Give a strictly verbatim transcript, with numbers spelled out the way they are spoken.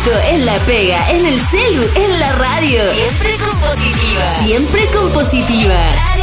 auto, en la pega, en el celu, en la radio. Siempre con positiva. Siempre con positiva.